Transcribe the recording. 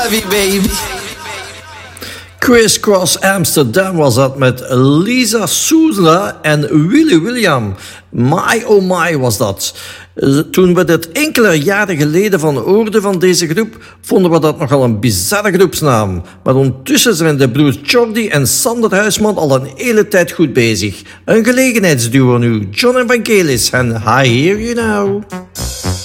heavy, baby. Criss Cross Amsterdam was dat met Lisa Souza en Willy William. My oh my was dat. Toen we dit enkele jaren geleden hoorden van deze groep, vonden we dat nogal een bizarre groepsnaam. Maar ondertussen zijn de broers Jordi en Sander Huisman al een hele tijd goed bezig. Een gelegenheidsduo nu, John en Vangelis en I Hear You Now.